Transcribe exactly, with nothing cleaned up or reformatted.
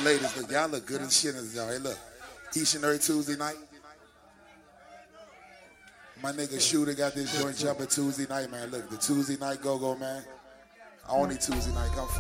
ladies, look, y'all look good as shit as y'all. Hey, look, each and every Tuesday night, my nigga Shooter got this joint jumping Tuesday night, man. Look, the Tuesday night go-go, man. Only Tuesday night. Come